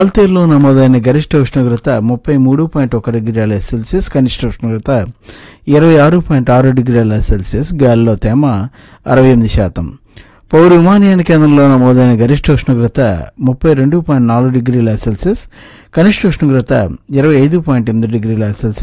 ఆల్తేరులో నమోదైన గరిష్ట ఉష్ణోగ్రత 33.1 డిగ్రీల సెల్సియస్, కనిష్ట ఉష్ణోగ్రత 26.6 డిగ్రీల సెల్సియస్. గాలిలో తేమ 68%. పౌరు విమానయాన కేంద్రంలో నమోదైన గరిష్ట ఉష్ణోగ్రత 32.4 డిగ్రీల సెల్సియస్, కనిష్ట ఉష్ణోగ్రత 25.8 డిగ్రీల సెల్సియస్.